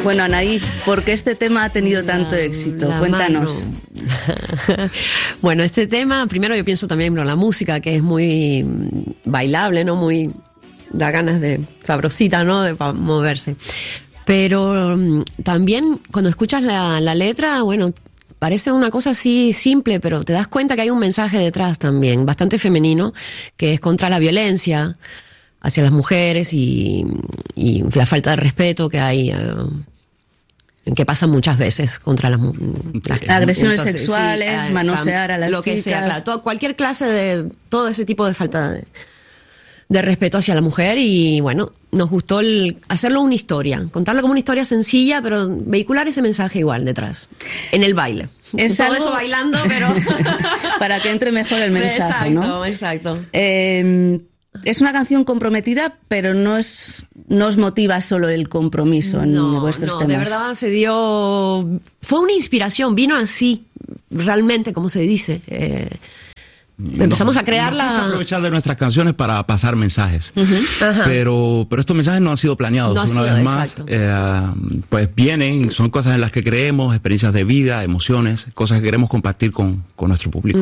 Bueno, Anaí, ¿por qué este tema ha tenido tanto éxito? Cuéntanos. Bueno, este tema, primero yo pienso también en la música, que es muy bailable, ¿no? Muy, da ganas de sabrosita, ¿no? De moverse. Pero también cuando escuchas la letra, bueno, parece una cosa así simple, pero te das cuenta que hay un mensaje detrás también, bastante femenino, que es contra la violencia hacia las mujeres y la falta de respeto que hay, que pasa muchas veces contra las agresiones sexuales, sí, manosear a las lo chicas. Que sea, claro, cualquier clase de, todo ese tipo de falta de respeto hacia la mujer. Y bueno, nos gustó hacerlo una historia, contarlo como una historia sencilla, pero vehicular ese mensaje igual detrás, en el baile. Es todo algo... eso bailando, pero para que entre mejor el mensaje, ¿no? Exacto. Es una canción comprometida, pero no os motiva solo el compromiso en vuestros temas. De verdad fue una inspiración, vino así, realmente, como se dice. Empezamos a crearla. Aprovechar de nuestras canciones para pasar mensajes. Pero estos mensajes no han sido planeados. Una vez más, pues vienen, son cosas en las que creemos, experiencias de vida, emociones, cosas que queremos compartir con nuestro público.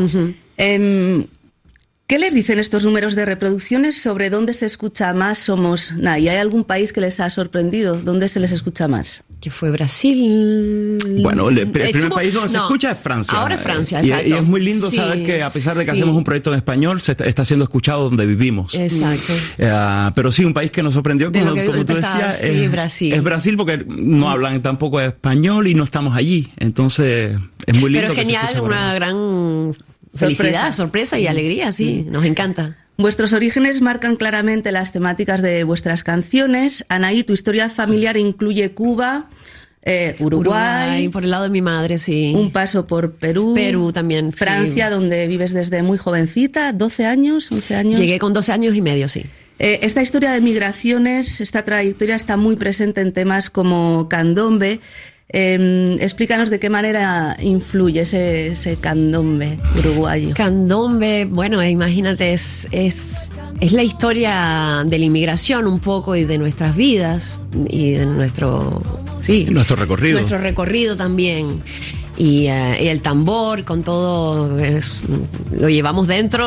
¿Qué les dicen estos números de reproducciones sobre dónde se escucha más Somos Nai? ¿Hay algún país que les ha sorprendido? ¿Dónde se les escucha más? Que fue Brasil. Bueno, el primer país donde se escucha es Francia. Ahora es Francia, exacto. Y es muy lindo saber que a pesar de que hacemos un proyecto en español, está siendo escuchado donde vivimos. Exacto. Pero sí, un país que nos sorprendió, como tú decías, Brasil. Es Brasil, porque no hablan tampoco español y no estamos allí. Entonces, es muy lindo. Pero genial, una gran felicidad, sorpresa y alegría, sí, nos encanta. Vuestros orígenes marcan claramente las temáticas de vuestras canciones. Anaí, tu historia familiar incluye Cuba, Uruguay, por el lado de mi madre, sí. Un paso por Perú. Perú también, Francia, sí. Donde vives desde muy jovencita, 12 años, 11 años. Llegué con 12 años y medio, sí. Esta historia de migraciones, esta trayectoria está muy presente en temas como Candombe. Explícanos de qué manera influye ese candombe uruguayo. Candombe, bueno, imagínate, es la historia de la inmigración un poco y de nuestras vidas y de nuestro recorrido. Nuestro recorrido también. Y el tambor con todo lo llevamos dentro.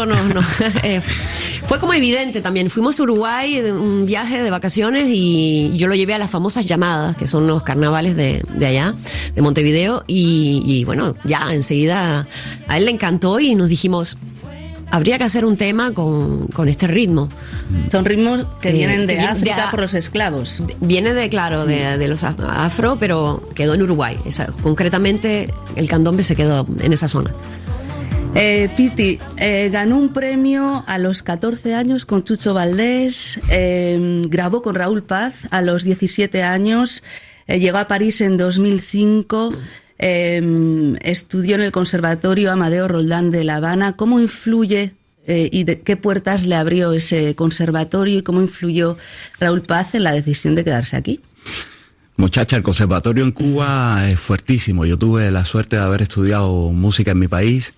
Fue como evidente también. Fuimos a Uruguay de un viaje de vacaciones y yo lo llevé a las famosas llamadas, que son los carnavales de allá, de Montevideo, y bueno, ya enseguida a él le encantó y nos dijimos, habría que hacer un tema con este ritmo. Son ritmos que vienen de África por los esclavos. Viene de los afro, pero quedó en Uruguay. Concretamente, el candombe se quedó en esa zona. Piti, ganó un premio a los 14 años con Chucho Valdés, grabó con Raúl Paz a los 17 años, llegó a París en 2005... estudió en el Conservatorio Amadeo Roldán de La Habana. ¿Cómo influye y de qué puertas le abrió ese conservatorio y cómo influyó Raúl Paz en la decisión de quedarse aquí? Muchacha, el conservatorio en Cuba es fuertísimo. Yo tuve la suerte de haber estudiado música en mi país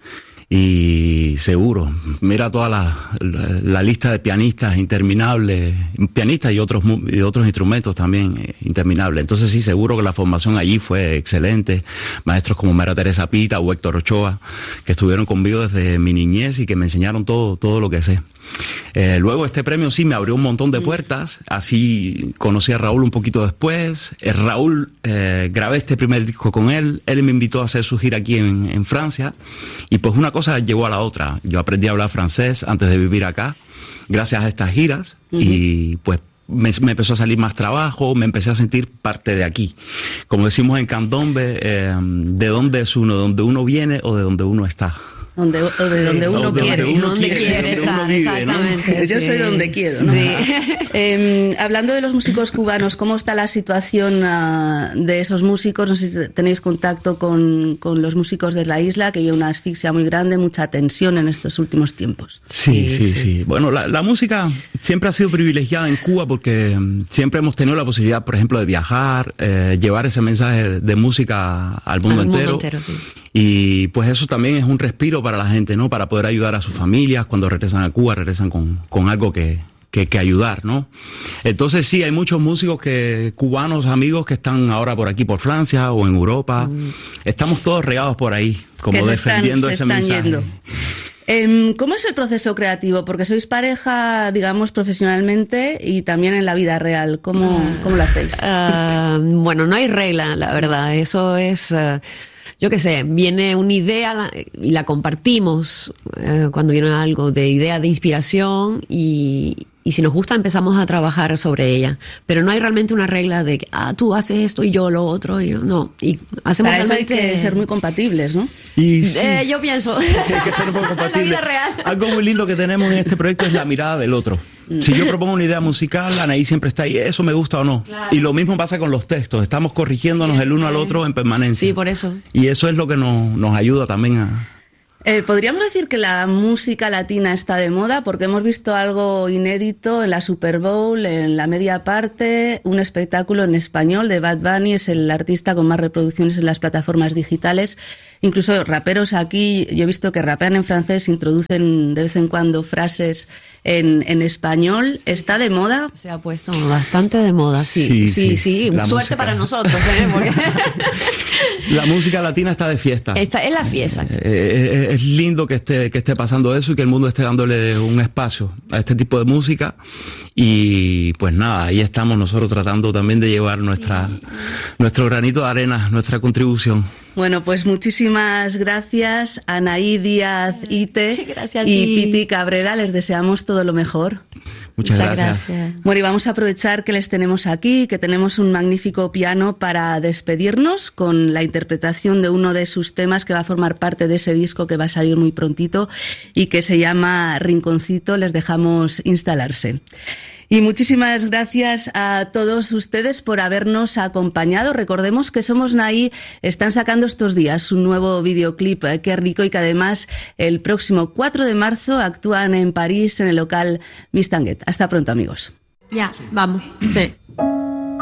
y seguro, mira toda la lista de pianistas interminable, pianistas y otros instrumentos también interminables. Entonces sí, seguro que la formación allí fue excelente. Maestros como María Teresa Pita o Héctor Ochoa, que estuvieron conmigo desde mi niñez y que me enseñaron todo lo que sé. Luego este premio sí me abrió un montón de puertas. Así conocí a Raúl un poquito después. Raúl, grabé este primer disco con él. Él me invitó a hacer su gira aquí en Francia. Y pues una cosa llegó a la otra. Yo aprendí a hablar francés antes de vivir acá, gracias a estas giras. Y pues me empezó a salir más trabajo, me empecé a sentir parte de aquí. Como decimos en candombe, ¿de dónde es uno? ¿De dónde uno viene o de dónde uno está? De donde uno quiere. Donde quiere estar, exactamente. ¿No? Yo soy donde quiero, ¿no? Sí. Hablando de los músicos cubanos, ¿cómo está la situación de esos músicos? No sé si tenéis contacto con los músicos de la isla, que había una asfixia muy grande, mucha tensión en estos últimos tiempos. Sí. Bueno, la música siempre ha sido privilegiada en Cuba porque siempre hemos tenido la posibilidad, por ejemplo, de viajar, llevar ese mensaje de música al mundo entero. Sí. Y pues eso también es un respiro para la gente, ¿no? Para poder ayudar a sus familias cuando regresan a Cuba, regresan con algo que que ayudar, ¿no? Entonces sí, hay muchos músicos cubanos, amigos que están ahora por aquí, por Francia o en Europa. Estamos todos regados por ahí, como defendiendo ese mensaje. Yendo. ¿Cómo es el proceso creativo? Porque sois pareja, digamos, profesionalmente y también en la vida real. ¿Cómo lo hacéis? Bueno, no hay regla, la verdad. Eso es, yo qué sé, viene una idea y la compartimos cuando viene algo de idea, de inspiración y si nos gusta empezamos a trabajar sobre ella. Pero no hay realmente una regla de que tú haces esto y yo lo otro. Y no. Y hacemos Para realmente... eso hay que ser muy compatibles, ¿no? Y sí, yo pienso. hay que ser un poco compatibles. La vida real. Algo muy lindo que tenemos en este proyecto es la mirada del otro. Si yo propongo una idea musical, Anaí siempre está ahí, eso me gusta o no. Claro. Y lo mismo pasa con los textos, estamos corrigiéndonos Siempre. el uno al otro en permanencia. Sí, por eso. Y eso es lo que nos ayuda también a... ¿Podríamos decir que la música latina está de moda? Porque hemos visto algo inédito en la Super Bowl, en la media parte, un espectáculo en español de Bad Bunny, es el artista con más reproducciones en las plataformas digitales. Incluso raperos aquí, yo he visto que rapean en francés, introducen de vez en cuando frases en español. Sí, ¿está de moda? Se ha puesto bastante de moda, sí. Sí. Suerte música. Para nosotros, Porque... La música latina está de fiesta. Esta es la fiesta. Es lindo que esté pasando eso y que el mundo esté dándole un espacio a este tipo de música. Y pues nada, ahí estamos nosotros tratando también de llevar nuestro granito de arena, nuestra contribución. Bueno, pues muchísimas gracias, Anaí Díaz Ite y Piti Cabrera. Les deseamos todo lo mejor. Muchas gracias. Bueno, y vamos a aprovechar que les tenemos aquí, que tenemos un magnífico piano para despedirnos con la interpretación de uno de sus temas que va a formar parte de ese disco que va a salir muy prontito y que se llama Rinconcito. Les dejamos instalarse. Y muchísimas gracias a todos ustedes por habernos acompañado. Recordemos que Somos Naí están sacando estos días un nuevo videoclip, Qué rico, y que además el próximo 4 de marzo actúan en París en el local Miss Tanguet. Hasta pronto, amigos. Ya, vamos. Sí.